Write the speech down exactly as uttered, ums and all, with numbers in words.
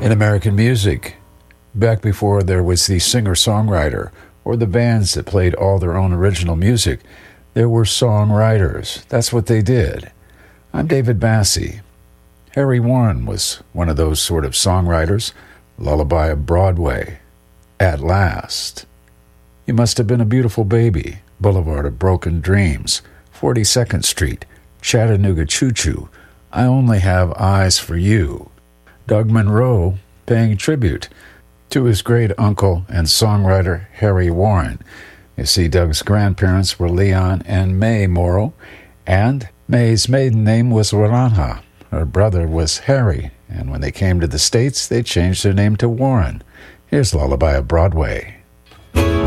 In American music, back before there was the singer-songwriter or the bands that played all their own original music, there were songwriters. That's what they did. I'm David Massey. Harry Warren was one of those sort of songwriters. Lullaby of Broadway, At Last. You Must Have Been a Beautiful Baby, Boulevard of Broken Dreams, forty-second Street, Chattanooga Choo Choo, I Only Have Eyes for You. Doug Monroe paying tribute to his great uncle and songwriter Harry Warren. You see, Doug's grandparents were Leon and May Morrow, and May's maiden name was Waranja. Her brother was Harry, and when they came to the States, they changed their name to Warren. Here's Lullaby of Broadway.